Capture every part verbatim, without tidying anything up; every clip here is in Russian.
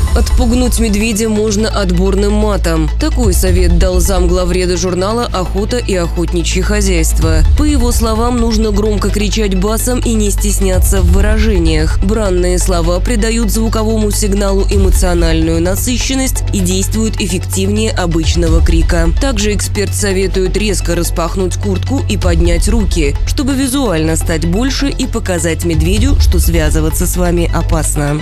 Отпугнуть медведя можно отборным матом. Такой совет дал замглавреда журнала «Охота и охотничье хозяйство». По его словам, нужно громко кричать басом и не стесняться в выражениях. Бранные слова придают звуковому сигналу эмоциональную насыщенность и действуют эффективнее обычного крика. Также эксперт советует резко распахнуть куртку и поднять руки, чтобы визуально стать больше и показать медведю, что связываться с вами опасно.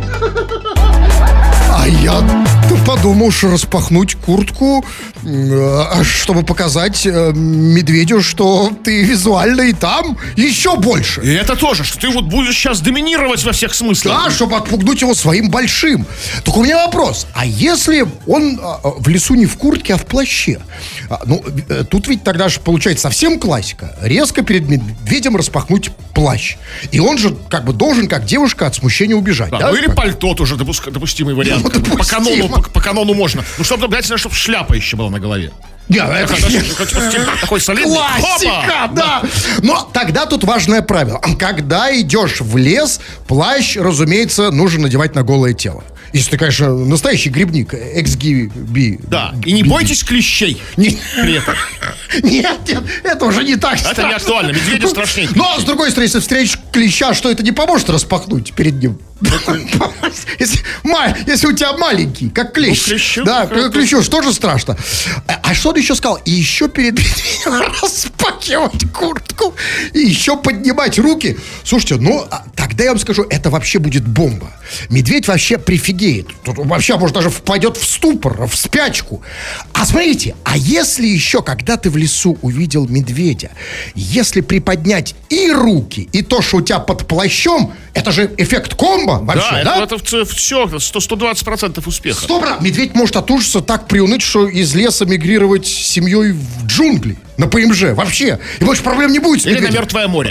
А я подумал, что распахнуть куртку, чтобы показать медведю, что ты визуально и там еще больше. И это тоже, что ты вот будешь сейчас доминировать во всех смыслах. Да, чтобы отпугнуть его своим большим. Только у меня вопрос, а если он в лесу не в куртке, а в плаще? Ну, тут ведь тогда же получается совсем классика. Резко перед медведем распахнуть плащ. И он же как бы должен, как девушка, от смущения убежать. Да, да? Ну или пальто тоже допуск... допустимый вариант. Ну, допустимо. По канону, по, по канону можно. Ну, чтобы, обязательно, чтобы шляпа еще была на голове. Нет, это такой солидный. Классика, да. Но тогда тут важное правило. Когда идешь в лес, плащ, разумеется, нужно надевать на голое тело. Если ты, конечно, настоящий грибник, экс-гиби. Да, и не бойтесь клещей не... при этом. Нет, нет, это уже не так это страшно. Не актуально, медведю страшнее. Но, с другой стороны, если встретишь клеща, что это не поможет распахнуть перед ним? Если, если у тебя маленький, как клещ. Ну, клещу, да, как клещу, что же страшно? А что он еще сказал? И еще перед медведем распахивать куртку, и еще поднимать руки. Слушайте, ну, тогда я вам скажу, это вообще будет бомба. Медведь вообще прифигеет. Тут вообще, может, даже впадет в ступор, в спячку. А смотрите, а если еще, когда ты в лесу увидел медведя, если приподнять и руки, и то, что у тебя под плащом, это же эффект комбо вообще, да? Да, это, это все, сто двадцать процентов успеха. Сто процентов. Медведь может от ужаса так приуныть, что из леса мигрировать с семьей в джунгли, на ПМЖ, вообще. И больше проблем не будет с медведем. Или на Мертвое море.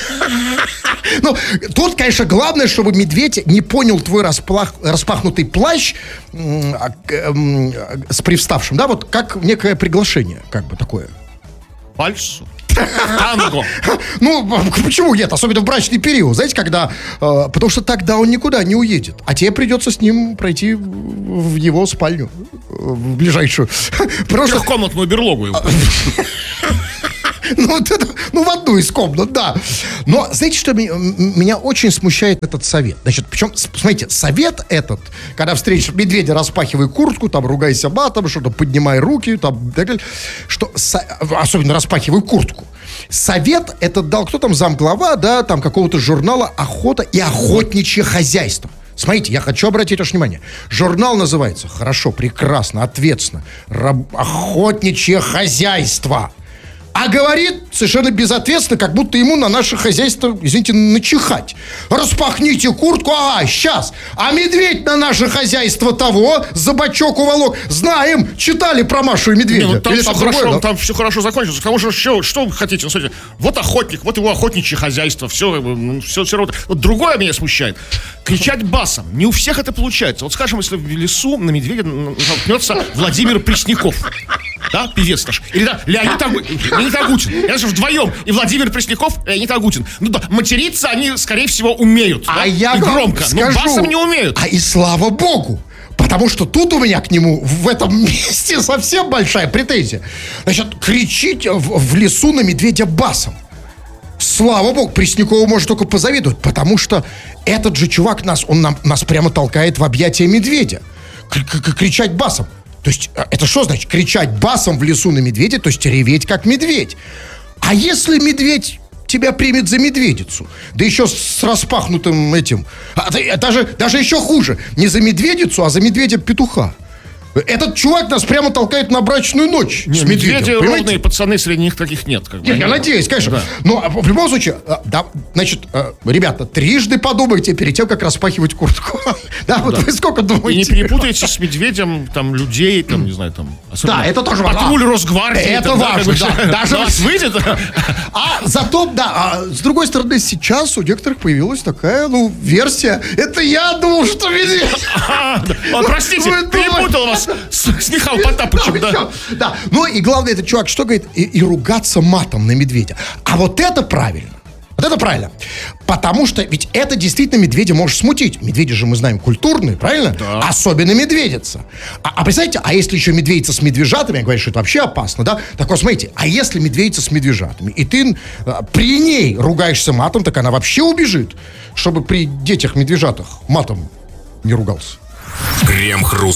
Ну, тут, конечно, главное, чтобы медведь не понял твой расплах, распахнутый плащ м- м- с привставшим, да, вот как некое приглашение, как бы такое. Вальсу. Танго. Ну, почему нет? Особенно в брачный период. Знаете, когда... Э, потому что тогда он никуда не уедет. А тебе придется с ним пройти в его спальню. В ближайшую. Просто... Трехкомнатную берлогу его. Ну, это, ну, в одну из комнат, да. Но знаете, что меня, меня очень смущает этот совет? Значит, причем, смотрите, совет этот, когда встретишь медведя, распахивай куртку, там, ругайся матом, что-то поднимай руки, там, так далее, что, особенно распахивай куртку. Совет этот дал, кто там, замглава, да, там, какого-то журнала «Охота и охотничье хозяйство». Смотрите, я хочу обратить ваше внимание. Журнал называется, хорошо, прекрасно, ответственно, «Охотничье хозяйство». А говорит совершенно безответственно, как будто ему на наше хозяйство, извините, начихать. Распахните куртку, ага, сейчас. А медведь на наше хозяйство того, за бочок уволок. Знаем, читали про Машу и медведя. Не, ну, там, Или все там, хорошо, другое, да? там все хорошо закончилось. Потому что, что, что вы хотите? Ну, смотрите, вот охотник, вот его охотничье хозяйство. Все, все, все. Вот другое меня смущает. Кричать басом. Не у всех это получается. Вот, скажем, если в лесу на медведя наткнется Владимир Пресняков. Да, певец наш. Или да, Леонид, Агу... Леонид Агутин. Я же вдвоем. И Владимир Пресняков, и Леонид Агутин. Ну да, материться они, скорее всего, умеют. А да? я и громко. скажу, но басом не умеют. А и слава богу. Потому что тут у меня к нему в этом месте совсем большая претензия. Значит, кричить в, в лесу на медведя басом. Слава богу, Преснякову может только позавидовать. Потому что этот же чувак нас, он нам, нас прямо толкает в объятия медведя. Кричать басом. То есть, это что значит? Кричать басом в лесу на медведя, то есть реветь как медведь. А если медведь тебя примет за медведицу, да еще с распахнутым этим, а, даже, даже еще хуже, не за медведицу, а за медведя-петуха. Этот чувак нас прямо толкает на брачную ночь. Не, с медведем. Медведи ровные пацаны, среди них таких нет. Как бы. Нет, я надеюсь, конечно. Да. Но в любом случае, да, значит, ребята, трижды подумайте перед тем, как распахивать куртку. Да, вот вы сколько думаете? И не перепутайте с медведем, там, людей, там, не знаю, там... Да, это тоже важно. Патруль Росгвардии. Это там, важно, да. да. Даже вас выйдет. А зато, да, а, с другой стороны, сейчас у некоторых появилась такая, ну, версия. Это я думал, что медведь. Простите, перепутал вас с Михаилом Потапычем, да. Да, ну и главное, этот чувак что говорит? И ругаться матом на медведя. А вот это правильно. Вот это правильно. Потому что ведь это действительно медведя может смутить. Медведи же, мы знаем, культурные, правильно? Да. Особенно медведица. А, а представляете, а если еще медведица с медвежатами, я говорю, что это вообще опасно, да? Так вот, смотрите, а если медведица с медвежатами, и ты а, при ней ругаешься матом, так она вообще убежит, чтобы при детях-медвежатах матом не ругался. Крем-хруст.